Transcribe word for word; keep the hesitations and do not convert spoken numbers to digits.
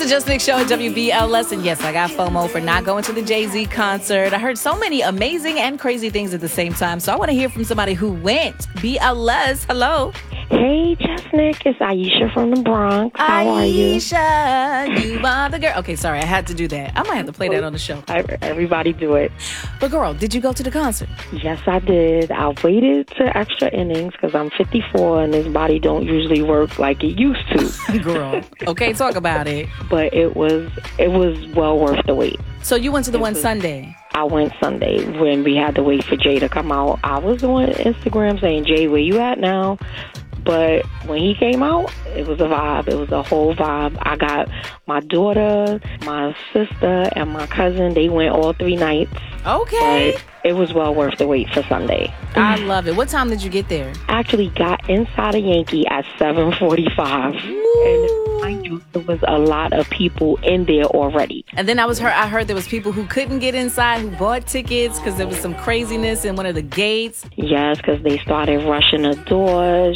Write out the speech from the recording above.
the Just Nick Show at W B L S. And yes, I got FOMO for not going to the Jay-Z concert. I heard so many amazing and crazy things at the same time. So I want to hear from somebody who went. B L S, hello. Hey, Just Nick. It's Aisha from the Bronx. How Aisha, are you? Aisha, you are the girl. Okay, sorry, I had to do that. I might have to play that on the show. Everybody do it. But girl, did you go to the concert? Yes, I did. I waited to extra innings because I'm fifty-four and this body don't usually work like it used to. Girl, okay, talk about it. But it was it was well worth the wait. So you went to the it one was, Sunday? I went Sunday when we had to wait for Jay to come out. I was on Instagram saying, Jay, where you at now? But when he came out, it was a vibe. It was a whole vibe. I got my daughter, my sister, and my cousin. They went all three nights. Okay. But it was well worth the wait for Sunday. I love it. What time did you get there? I actually got inside a Yankee at seven forty-five. And mind you, there was a lot of people in there already. And then I was heard, I heard there was people who couldn't get inside who bought tickets because there was some craziness in one of the gates. Yes, because they started rushing the doors.